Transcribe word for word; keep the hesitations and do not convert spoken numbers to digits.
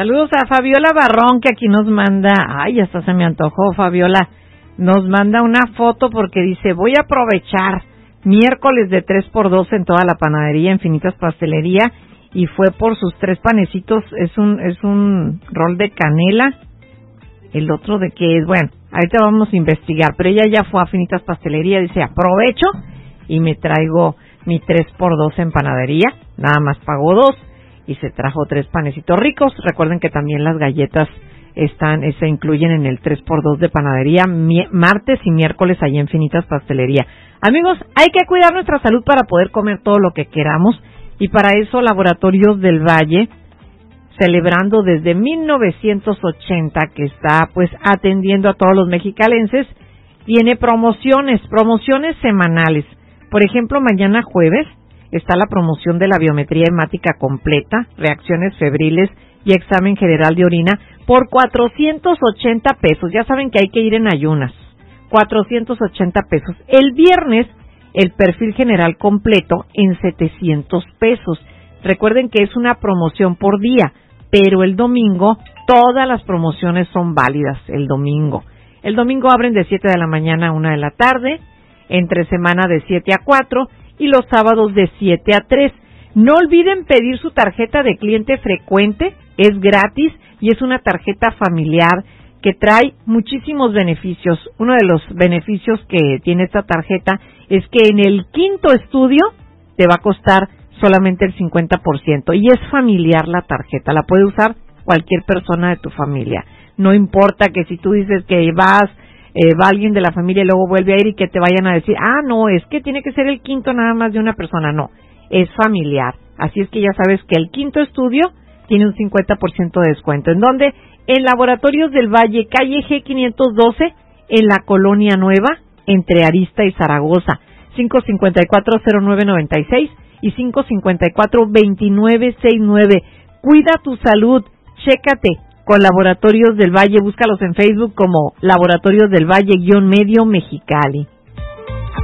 Saludos a Fabiola Barrón, que aquí nos manda, ay, hasta se me antojó, Fabiola, nos manda una foto porque dice, voy a aprovechar miércoles de tres por dos en toda la panadería, Infinitas Pastelería, y fue por sus tres panecitos, es un es un rol de canela, el otro de qué es, bueno, ahorita vamos a investigar, pero ella ya fue a Infinitas Pastelería, dice, aprovecho y me traigo mi tres por dos en panadería, nada más pagó dos, y se trajo tres panecitos ricos. Recuerden que también las galletas están se incluyen en el tres por dos de panadería, mi, martes y miércoles allá en Infinitas Pastelería. Amigos, hay que cuidar nuestra salud para poder comer todo lo que queramos, y para eso Laboratorios del Valle, celebrando desde mil novecientos ochenta que está pues atendiendo a todos los mexicalenses, tiene promociones, promociones semanales. Por ejemplo, mañana jueves está la promoción de la biometría hemática completa, reacciones febriles y examen general de orina por cuatrocientos ochenta pesos. Ya saben que hay que ir en ayunas. cuatrocientos ochenta pesos. El viernes, el perfil general completo en setecientos pesos. Recuerden que es una promoción por día, pero el domingo todas las promociones son válidas el domingo. El domingo abren de siete de la mañana a una de la tarde, entre semana de siete a cuatro, y los sábados de siete a tres. No olviden pedir su tarjeta de cliente frecuente, es gratis y es una tarjeta familiar que trae muchísimos beneficios. Uno de los beneficios que tiene esta tarjeta es que en el quinto estudio te va a costar solamente el cincuenta por ciento y es familiar la tarjeta, la puede usar cualquier persona de tu familia. No importa que si tú dices que vas Eh, va alguien de la familia y luego vuelve a ir y que te vayan a decir, ah, no, es que tiene que ser el quinto nada más de una persona. No, es familiar. Así es que ya sabes que el quinto estudio tiene un cincuenta por ciento de descuento. ¿En dónde? En Laboratorios del Valle, calle G quinientos doce, en la Colonia Nueva, entre Arista y Zaragoza. cinco cinco cuatro cero nueve nueve seis y cinco cinco cuatro dos nueve seis nueve. Cuida tu salud, chécate con Laboratorios del Valle, búscalos en Facebook como Laboratorios del Valle-Medio Mexicali.